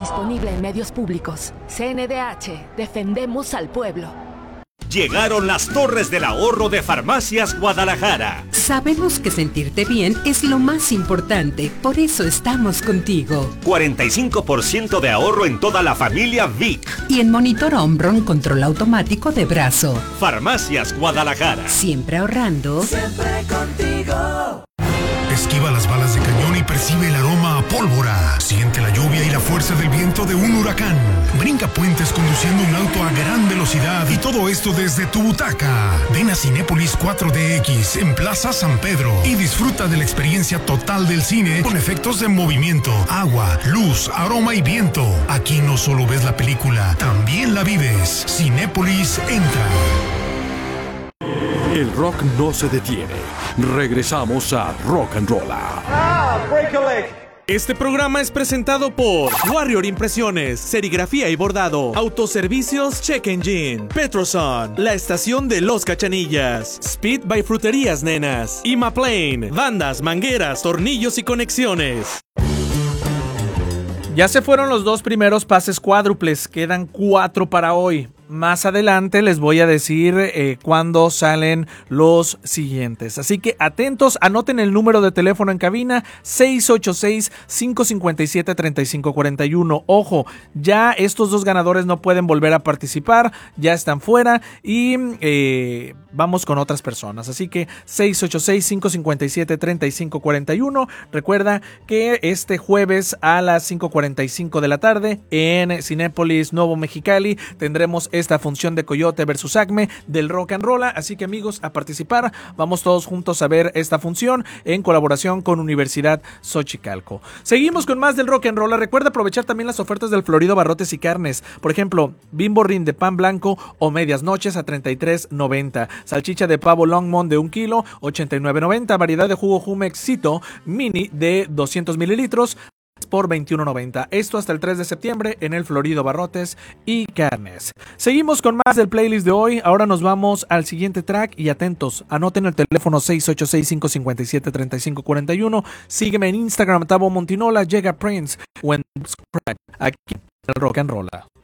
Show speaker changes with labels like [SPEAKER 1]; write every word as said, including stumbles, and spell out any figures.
[SPEAKER 1] disponible en medios públicos. C N D H, defendemos al pueblo.
[SPEAKER 2] Llegaron las torres del ahorro de Farmacias Guadalajara.
[SPEAKER 3] Sabemos que sentirte bien es lo más importante, por eso estamos contigo.
[SPEAKER 2] cuarenta y cinco por ciento de ahorro en toda la familia Vic.
[SPEAKER 3] Y en Monitor Omron control automático de brazo.
[SPEAKER 2] Farmacias Guadalajara.
[SPEAKER 3] Siempre ahorrando.
[SPEAKER 4] Siempre contigo.
[SPEAKER 5] Esquiva las balas de cañón y percibe el aroma a pólvora. Siente la lluvia y la fuerza del viento de un huracán. Brinca puentes conduciendo un auto a gran velocidad y todo esto desde tu butaca. Ven a Cinépolis cuatro D X en Plaza San Pedro y disfruta de la experiencia total del cine con efectos de movimiento, agua, luz, aroma y viento. Aquí no solo ves la película, también la vives. Cinépolis entra.
[SPEAKER 6] El rock no se detiene. Regresamos a Rock and Roll.
[SPEAKER 7] Ah, break a leg.
[SPEAKER 8] Este programa es presentado por Warrior Impresiones, serigrafía y bordado, autoservicios Check Engine, Petroson, la estación de Los Cachanillas, Speed by Fruterías Nenas, Imaplane, bandas, mangueras, tornillos y conexiones. Ya se fueron los dos primeros pases cuádruples, quedan cuatro para hoy. Más adelante les voy a decir eh, cuándo salen los siguientes. Así que atentos, anoten el número de teléfono en cabina seis ocho seis, cinco cinco siete, tres cinco cuatro uno. Ojo, ya estos dos ganadores no pueden volver a participar, ya están fuera y eh, vamos con otras personas. Así que seis ocho seis, cinco cinco siete, tres cinco cuatro uno. Recuerda que este jueves a las cinco cuarenta y cinco de la tarde en Cinépolis Nuevo Mexicali tendremos esta función de Coyote versus Acme del Rock and Roll, así que amigos, a participar, vamos todos juntos a ver esta función en colaboración con Universidad Xochicalco. Seguimos con más del Rock and Roll. Recuerda aprovechar también las ofertas del Florido Barrotes y Carnes, por ejemplo, Bimbo Rin de pan blanco o medias noches a treinta y tres noventa, salchicha de pavo Longmont de un kilo, ochenta y nueve noventa, variedad de jugo Jumex Cito Mini de doscientos mililitros por veintiuno noventa. Esto hasta el tres de septiembre en el Florido Barrotes y Carnes. Seguimos con más del playlist de hoy. Ahora nos vamos al siguiente track y atentos, anoten el teléfono seis ocho seis, cinco cinco siete, tres cinco cuatro uno. Sígueme en Instagram, Tabo Montinola, llega Prince o en aquí en el Rock and Roll.